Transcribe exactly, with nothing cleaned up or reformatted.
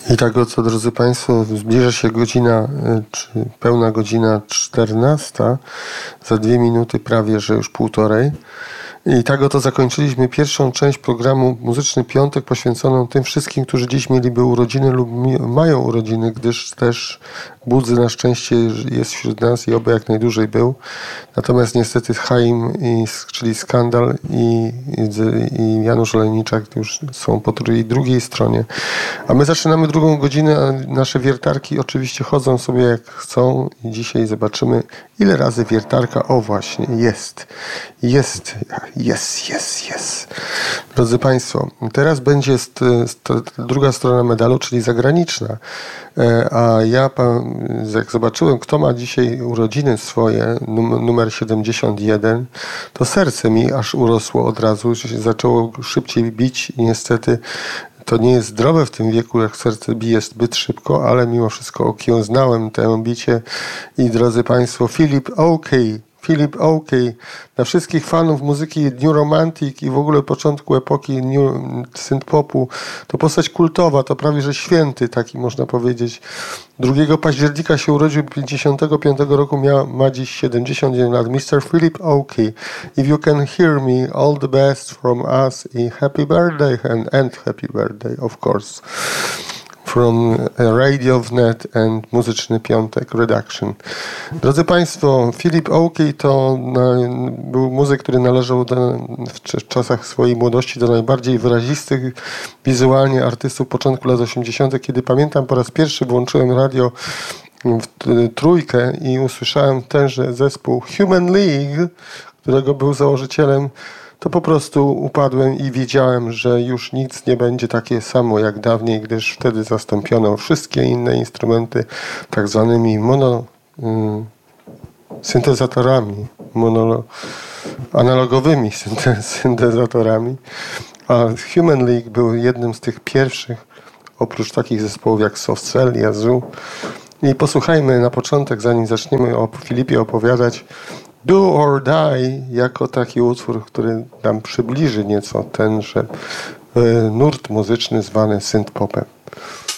I tak oto, drodzy Państwo, zbliża się godzina, czy pełna godzina czternasta, za dwie minuty prawie, że już półtorej. I tak oto zakończyliśmy pierwszą część programu Muzyczny Piątek poświęconą tym wszystkim, którzy dziś mieliby urodziny lub mi- mają urodziny, gdyż też Budzy na szczęście jest wśród nas i oby jak najdłużej był. Natomiast niestety Chaim, i, czyli Skandal i, i, i Janusz Olejniczak już są po drugiej, drugiej stronie. A my zaczynamy drugą godzinę, a nasze wiertarki oczywiście chodzą sobie jak chcą i dzisiaj zobaczymy, ile razy wiertarka, o właśnie, jest, jest, jest, jest, jest. Drodzy Państwo, teraz będzie st, st, druga strona medalu, czyli zagraniczna. A ja, jak zobaczyłem, kto ma dzisiaj urodziny swoje, num, numer siedemdziesiąt jeden, to serce mi aż urosło od razu, zaczęło szybciej bić i niestety to nie jest zdrowe w tym wieku, jak serce bije zbyt szybko, ale mimo wszystko okiełznałem tę bicie i drodzy Państwo, Philip Oakey, Philip Oakey, dla wszystkich fanów muzyki New Romantic i w ogóle początku epoki New synth-popu, to postać kultowa, to prawie że święty taki można powiedzieć. drugiego października się urodził, pięćdziesiątego piątego roku, miał, ma dziś siedemdziesiąt jeden lat. mister Philip Oakey, if you can hear me, all the best from us i happy birthday and, and happy birthday, of course. From Radio Wnet and Muzyczny Piątek Redaction. Drodzy Państwo, Philip Oakey to na, był muzyk, który należał do, w czasach swojej młodości do najbardziej wyrazistych wizualnie artystów początku lat osiemdziesiątych. Kiedy pamiętam, po raz pierwszy włączyłem radio w trójkę i usłyszałem tenże zespół Human League, którego był założycielem, to po prostu upadłem i wiedziałem, że już nic nie będzie takie samo jak dawniej, gdyż wtedy zastąpiono wszystkie inne instrumenty tak zwanymi mono, y, syntezatorami, mono, analogowymi synte, syntezatorami. A Human League był jednym z tych pierwszych, oprócz takich zespołów jak Soft Cell, Yazoo. I posłuchajmy na początek, zanim zaczniemy o Filipie opowiadać, Do or Die jako taki utwór, który nam przybliży nieco tenże y, nurt muzyczny zwany synth-popem.